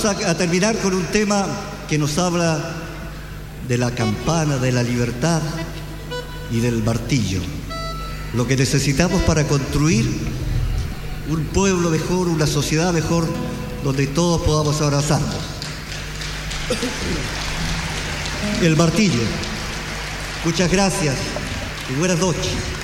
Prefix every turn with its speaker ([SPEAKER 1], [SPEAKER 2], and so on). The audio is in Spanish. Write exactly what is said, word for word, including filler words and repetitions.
[SPEAKER 1] Vamos a, a terminar con un tema que nos habla de la campana, de la libertad y del martillo. Lo que necesitamos para construir un pueblo mejor, una sociedad mejor, donde todos podamos abrazarnos. El martillo. Muchas gracias y buenas noches.